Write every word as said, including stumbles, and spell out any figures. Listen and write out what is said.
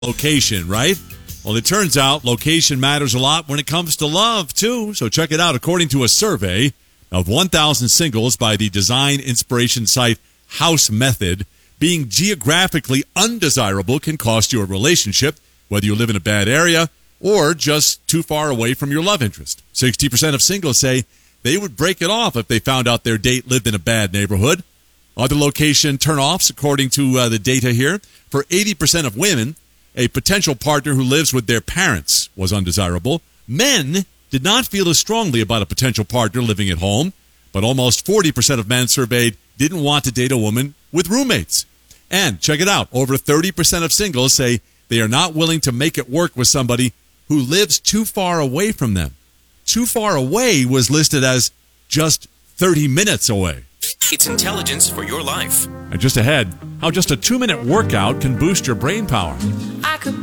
Location, right? Well, it turns out location matters a lot when it comes to love, too. So check it out. According to a survey of one thousand singles by the design inspiration site House Method, being geographically undesirable can cost you a relationship, whether you live in a bad area or just too far away from your love interest. sixty percent of singles say they would break it off if they found out their date lived in a bad neighborhood. Other location turnoffs, according to uh, the data here, for eighty percent of women, a potential partner who lives with their parents was undesirable. Men did not feel as strongly about a potential partner living at home, but almost forty percent of men surveyed didn't want to date a woman with roommates. And check it out, over thirty percent of singles say they are not willing to make it work with somebody who lives too far away from them. Too far away was listed as just thirty minutes away. It's intelligence for your life. And just ahead, how just a two-minute workout can boost your brain power. I could